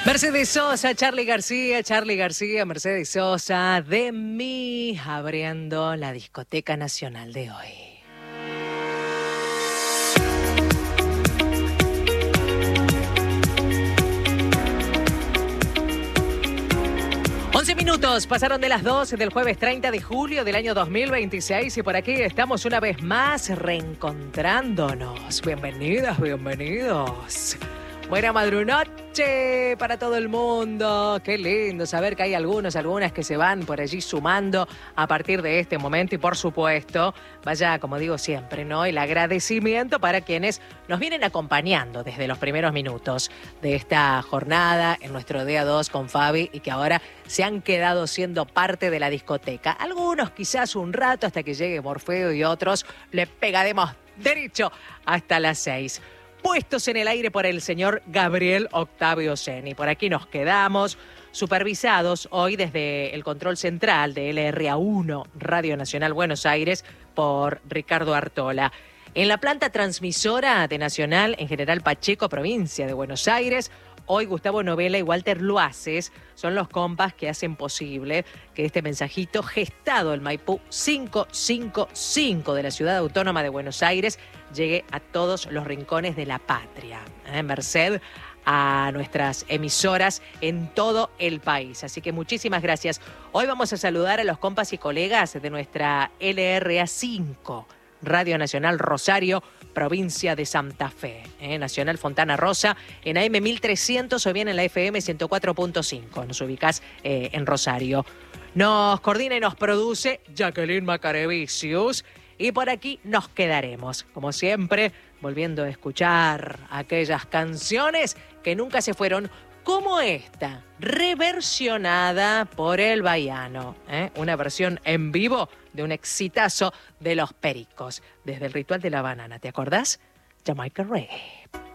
Mercedes Sosa, Charly García, Mercedes Sosa, de mí, abriendo la Discoteca Nacional de hoy. Minutos pasaron de las 12 del jueves 30 de julio del año 2026 y por aquí estamos una vez más reencontrándonos. Bienvenidas, bienvenidos. Buena madrunoche para todo el mundo. Qué lindo saber que hay algunas que se van por allí sumando a partir de este momento y por supuesto, vaya, como digo siempre, ¿no? El agradecimiento para quienes nos vienen acompañando desde los primeros minutos de esta jornada en nuestro día 2 con Fabi y que ahora se han quedado siendo parte de la discoteca. Algunos quizás un rato hasta que llegue Morfeo y otros le pegaremos derecho hasta las 6. Puestos en el aire por el señor Gabriel Octavio Ceni. Por aquí nos quedamos, supervisados hoy desde el control central de LRA1, Radio Nacional Buenos Aires, por Ricardo Artola. En la planta transmisora de Nacional, en General Pacheco, provincia de Buenos Aires, hoy Gustavo Novela y Walter Luaces son los compas que hacen posible que este mensajito gestado en Maipú 555 de la Ciudad Autónoma de Buenos Aires llegue a todos los rincones de la patria, merced a nuestras emisoras en todo el país. Así que muchísimas gracias. Hoy vamos a saludar a los compas y colegas de nuestra LRA5, Radio Nacional Rosario, provincia de Santa Fe, Nacional Fontana Rosa, en AM 1300 o bien en la FM 104.5. Nos ubicás en Rosario. Nos coordina y nos produce Jacqueline Macarevicius. Y por aquí nos quedaremos, como siempre, volviendo a escuchar aquellas canciones que nunca se fueron, como esta, reversionada por el Baiano, una versión en vivo de un exitazo de Los Pericos, desde el Ritual de la Banana. ¿Te acordás? Jamaica Reggae.